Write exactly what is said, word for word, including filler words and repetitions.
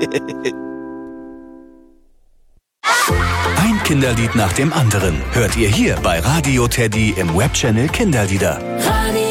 Ein Kinderlied nach dem anderen hört ihr hier bei Radio Teddy im Webchannel Kinderlieder. Radio